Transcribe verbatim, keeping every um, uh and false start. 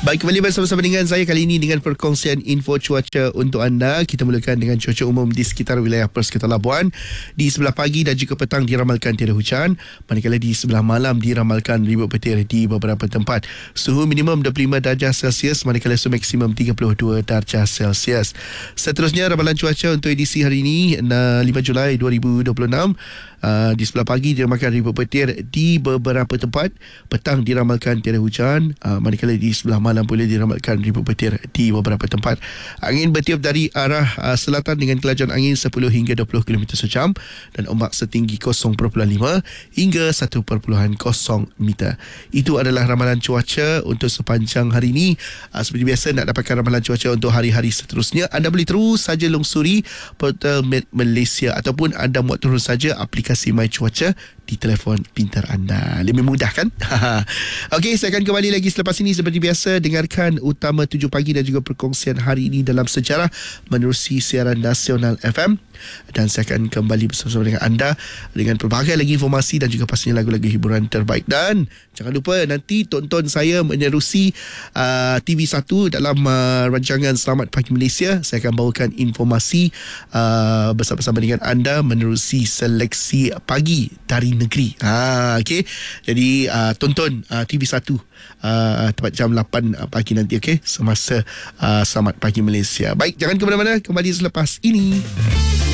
Baik, kembali bersama-sama dengan saya kali ini dengan perkongsian info cuaca untuk anda. Kita mulakan dengan cuaca umum di sekitar wilayah Persekitaran Labuan. Di sebelah pagi dan juga petang diramalkan tiada hujan, manakala di sebelah malam diramalkan ribut petir di beberapa tempat. Suhu minimum dua puluh lima darjah Celsius manakala suhu maksimum tiga puluh dua darjah Celsius. Seterusnya ramalan cuaca untuk edisi hari ini lima Julai dua ribu dua puluh enam. Uh, di sebelah pagi diramalkan ribut petir di beberapa tempat, petang diramalkan tiada hujan, uh, manakala di sebelah malam boleh diramalkan ribut petir di beberapa tempat. Angin bertiup dari arah uh, selatan dengan kelajuan angin sepuluh hingga dua puluh kilometer sejam dan ombak setinggi kosong perpuluhan lima hingga satu perpuluhan kosong meter. Itu adalah ramalan cuaca untuk sepanjang hari ini. Uh, seperti biasa, nak dapatkan ramalan cuaca untuk hari-hari seterusnya, anda boleh terus saja lungsuri portal Met Malaysia ataupun anda muat terus saja aplikasi My Cuaca di telefon pintar anda. Lebih mudah kan? Okey, saya akan kembali lagi selepas ini. Seperti biasa, dengarkan utama tujuh pagi dan juga perkongsian hari ini dalam sejarah menerusi siaran nasional F M. Dan saya akan kembali bersama-sama dengan anda dengan pelbagai lagi informasi dan juga pastinya lagu-lagu hiburan terbaik. Dan jangan lupa nanti tonton saya menerusi uh, T V satu dalam uh, rancangan Selamat Pagi Malaysia. Saya akan bawakan informasi uh, bersama-sama dengan anda menerusi seleksi pagi dari negeri. Ha, okey. Jadi uh, tonton uh, T V satu uh, tepat jam lapan pagi nanti, okey, semasa uh, Selamat Pagi Malaysia. Baik, jangan ke mana-mana, kembali selepas ini.